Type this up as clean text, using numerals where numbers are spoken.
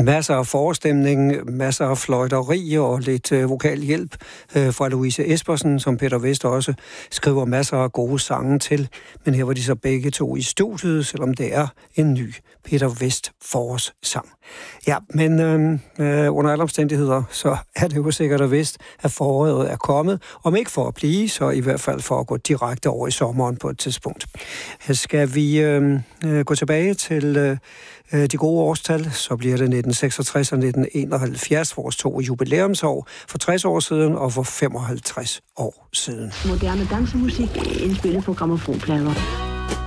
Masser af forestemning, masser af fløjteri og lidt vokal hjælp fra Louise Espersen, som Peter Vest også skriver masser af gode sange til. Men her var de så begge to i studiet, selvom det er en ny Peter Vest forårssang. Ja, men under alle omstændigheder, så er det jo sikkert og vist, at foråret er kommet. Om ikke for at blive, så i hvert fald for at gå direkte over i sommeren på et tidspunkt. Skal vi gå tilbage til de gode årstal, så bliver det 1966 og 1971, vores to jubilæumsår, for 60 år siden og for 55 år siden. Moderne dansemusik indspillet på grammofonplader.